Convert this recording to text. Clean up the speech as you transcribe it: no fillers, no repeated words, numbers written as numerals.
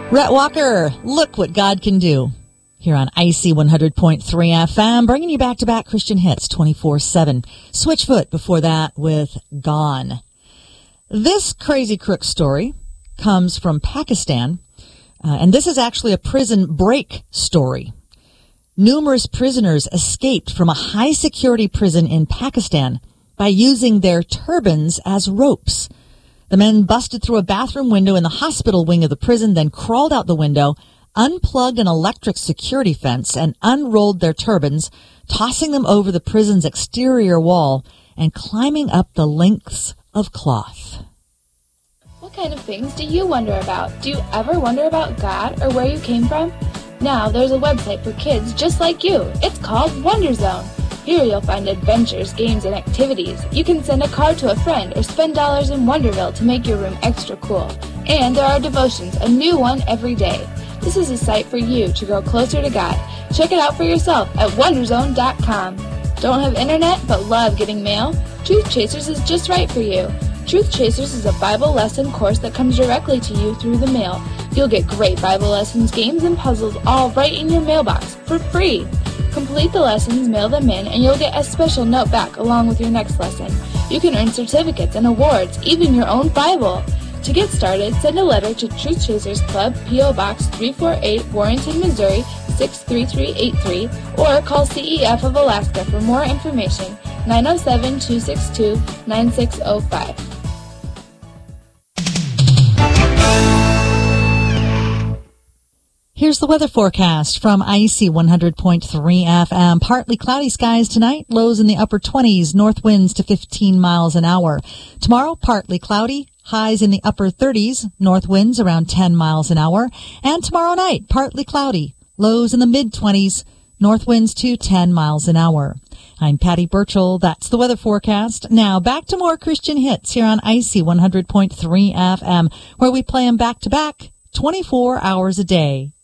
Rhett Walker, look what God can do. Here on IC 100.3 FM, bringing you back-to-back Christian hits 24/7. Switchfoot before that with Gone. This crazy crook story comes from Pakistan, and this is actually a prison break story. Numerous prisoners escaped from a high-security prison in Pakistan by using their turbans as ropes. The men busted through a bathroom window in the hospital wing of the prison, then crawled out the window, unplugged an electric security fence, and unrolled their turbans, tossing them over the prison's exterior wall and climbing up the lengths of cloth. What kind of things do you wonder about? Do you ever wonder about God or where you came from? Now there's a website for kids just like you. It's called Wonder Zone. Here you'll find adventures, games, and activities. You can send a card to a friend or spend dollars in Wonderville to make your room extra cool. And there are devotions, a new one every day. This is a site for you to grow closer to God. Check it out for yourself at wonderzone.com. Don't have internet but love getting mail? Truth Chasers is just right for you. Truth Chasers is a Bible lesson course that comes directly to you through the mail. You'll get great Bible lessons, games, and puzzles all right in your mailbox for free. Complete the lessons, mail them in, and you'll get a special note back along with your next lesson. You can earn certificates and awards, even your own Bible. To get started, send a letter to Truth Chasers Club, P.O. Box 348, Warrenton, Missouri 63383, or call CEF of Alaska for more information, 907-262-9605. Here's the weather forecast from IC 100.3 FM. Partly cloudy skies tonight, lows in the upper 20s, north winds to 15 miles an hour. Tomorrow, partly cloudy, highs in the upper 30s, north winds around 10 miles an hour. And tomorrow night, partly cloudy, lows in the mid-20s, north winds to 10 miles an hour. I'm Patty Burchell. That's the weather forecast. Now, back to more Christian hits here on IC 100.3 FM, where we play them back-to-back 24 hours a day.